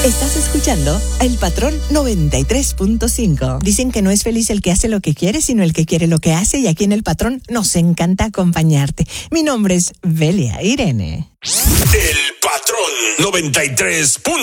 Estás escuchando El Patrón 93.5. Dicen que no es feliz el que hace lo que quiere, sino el que quiere lo que hace, y aquí en El Patrón nos encanta acompañarte. Mi nombre es Belia Irene. El Patrón 93.5.